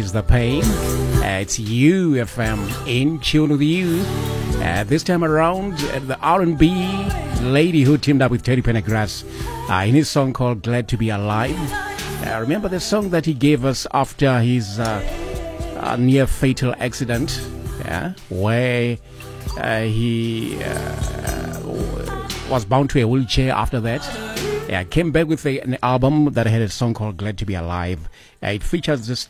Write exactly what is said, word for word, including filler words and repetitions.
ease the pain. Uh, it's U F M, in tune with you. Uh, this time around, uh, the R and B lady who teamed up with Teddy Pendergrass uh, in his song called Glad to Be Alive. Uh, remember the song that he gave us after his uh, uh, near fatal accident, yeah, where uh, he uh, was bound to a wheelchair after that. Yeah, came back with a, an album that had a song called Glad to Be Alive. Uh, it features this